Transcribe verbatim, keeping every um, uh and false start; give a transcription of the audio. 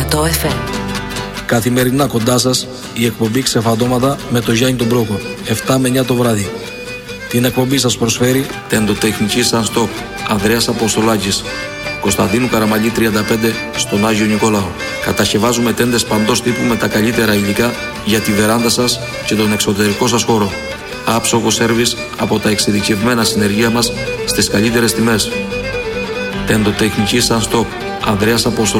εκατό εφ εμ. Καθημερινά κοντά σας η εκπομπή Ξεφαντώματα με το Γιάννη τον Μπρόκο, εφτά με εννιά το βράδυ. Την εκπομπή σας προσφέρει Τεντοτεχνική Σαν Στοπ, Ανδρέας Αποστολάκης, Κωνσταντίνου Καραμαλή τριάντα πέντε στον Άγιο Νικόλαο. Κατασκευάζουμε τέντες παντός τύπου με τα καλύτερα υλικά για τη βεράντα σας και τον εξωτερικό σας χώρο. Άψογο σέρβις από τα εξειδικευμένα συνεργεία μας στις καλύτερες τιμές. Τεντοτεχνική Σαν Στοπ, Ανδρέας Αποστολάκης.